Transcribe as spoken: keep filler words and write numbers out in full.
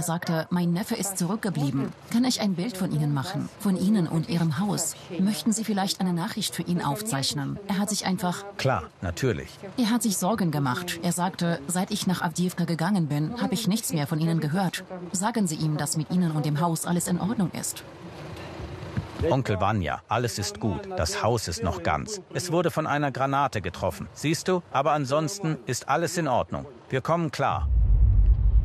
sagte, mein Neffe ist zurückgeblieben. Kann ich ein Bild von Ihnen machen? Von Ihnen und Ihrem Haus? Möchten Sie vielleicht eine Nachricht für ihn aufzeichnen? Er hat sich einfach... Klar, natürlich. Er hat sich Sorgen gemacht. Er sagte, seit ich nach Awdijiwka gegangen bin, habe ich nichts mehr von Ihnen gehört. Sagen Sie ihm, dass mit Ihnen und dem Haus alles in Ordnung ist. Onkel Vanya, alles ist gut. Das Haus ist noch ganz. Es wurde von einer Granate getroffen. Siehst du? Aber ansonsten ist alles in Ordnung. Wir kommen klar.